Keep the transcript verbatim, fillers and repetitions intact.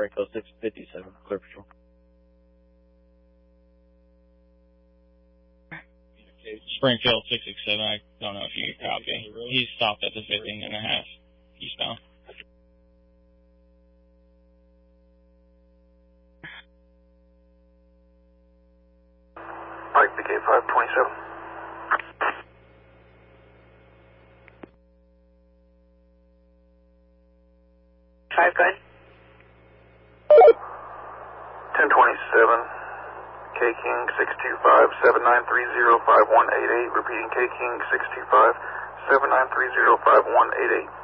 Franco six fifty-seven, clear patrol. Springfield six six seven, I don't know if you can copy. He's stopped at the fifteen and a half eastbound. Pike B K five twenty-seven. Five, good. ten twenty-seven. K King six two five, seven nine three zero, five one eight eight. Repeating K King six two five, seven nine three zero, five one eight eight.